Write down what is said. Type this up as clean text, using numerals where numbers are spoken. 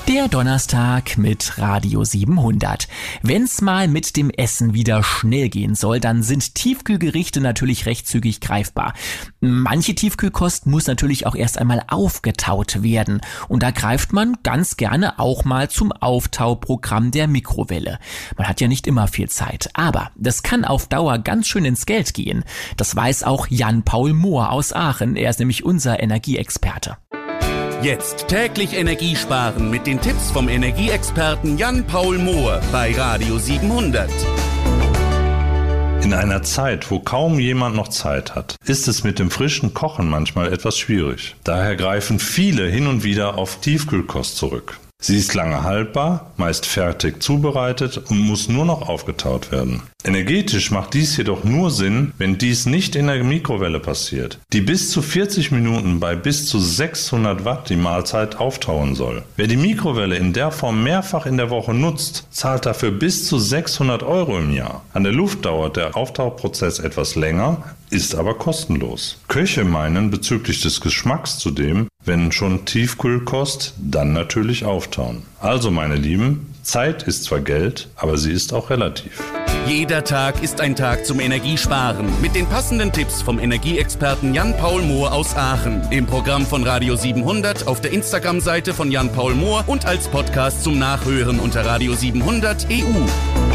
Der Donnerstag mit Radio 700. Wenn's mal mit dem Essen wieder schnell gehen soll, dann sind Tiefkühlgerichte natürlich recht zügig greifbar. Manche Tiefkühlkost muss natürlich auch erst einmal aufgetaut werden. Und da greift man ganz gerne auch mal zum Auftauprogramm der Mikrowelle. Man hat ja nicht immer viel Zeit, aber das kann auf Dauer ganz schön ins Geld gehen. Das weiß auch Jan-Paul Mohr aus Aachen. Er ist nämlich unser Energieexperte. Jetzt täglich Energie sparen mit den Tipps vom Energieexperten Jan-Paul Mohr bei Radio 700. In einer Zeit, wo kaum jemand noch Zeit hat, ist es mit dem frischen Kochen manchmal etwas schwierig. Daher greifen viele hin und wieder auf Tiefkühlkost zurück. Sie ist lange haltbar, meist fertig zubereitet und muss nur noch aufgetaut werden. Energetisch macht dies jedoch nur Sinn, wenn dies nicht in der Mikrowelle passiert, die bis zu 40 Minuten bei bis zu 600 Watt die Mahlzeit auftauen soll. Wer die Mikrowelle in der Form mehrfach in der Woche nutzt, zahlt dafür bis zu 600 € im Jahr. An der Luft dauert der Auftauprozess etwas länger, ist aber kostenlos. Köche meinen bezüglich des Geschmacks zudem, wenn schon Tiefkühlkost, dann natürlich auftauen. Also meine Lieben, Zeit ist zwar Geld, aber sie ist auch relativ. Jeder Tag ist ein Tag zum Energiesparen mit den passenden Tipps vom Energieexperten Jan-Paul Mohr aus Aachen. Im Programm von Radio 700, auf der Instagram-Seite von Jan-Paul Mohr und als Podcast zum Nachhören unter Radio 700 EU.